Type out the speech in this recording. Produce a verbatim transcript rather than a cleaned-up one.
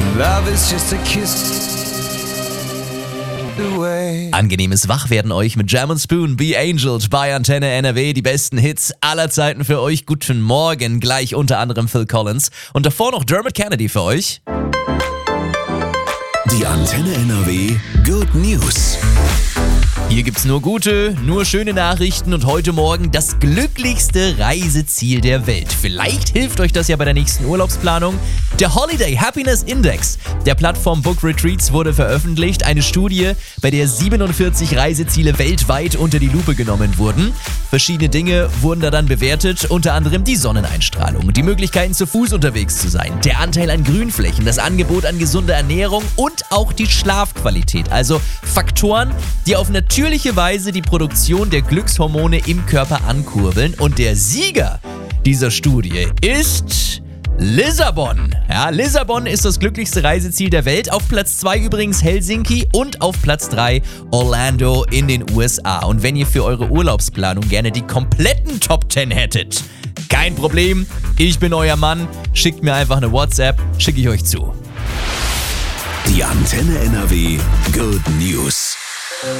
Love is just a kiss away. Angenehmes Wachwerden euch mit Jam and Spoon, Be Angels bei Antenne N R W. Die besten Hits aller Zeiten für euch. Guten Morgen, gleich unter anderem Phil Collins. Und davor noch Dermot Kennedy für euch. Die Antenne N R W Good News. Hier gibt's nur gute, nur schöne Nachrichten und heute Morgen das glücklichste Reiseziel der Welt. Vielleicht hilft euch das ja bei der nächsten Urlaubsplanung. Der Holiday Happiness Index der Plattform Book Retreats wurde veröffentlicht. Eine Studie, bei der siebenundvierzig Reiseziele weltweit unter die Lupe genommen wurden. Verschiedene Dinge wurden da dann bewertet, unter anderem die Sonneneinstrahlung, die Möglichkeiten zu Fuß unterwegs zu sein, der Anteil an Grünflächen, das Angebot an gesunder Ernährung und auch die Schlafqualität. Also Faktoren, die auf natürliche Weise die Produktion der Glückshormone im Körper ankurbeln. Und der Sieger dieser Studie ist Lissabon. Ja, Lissabon ist das glücklichste Reiseziel der Welt. Auf Platz zwei übrigens Helsinki und auf Platz drei Orlando in den U S A. Und wenn ihr für eure Urlaubsplanung gerne die kompletten Top zehn hättet, kein Problem, ich bin euer Mann. Schickt mir einfach eine WhatsApp, schicke ich euch zu. Die Antenne N R W Good News.